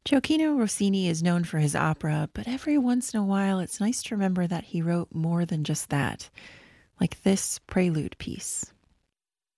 Gioacchino Rossini is known for his opera, but every once in a while it's nice to remember that he wrote more than just that, like this prelude piece.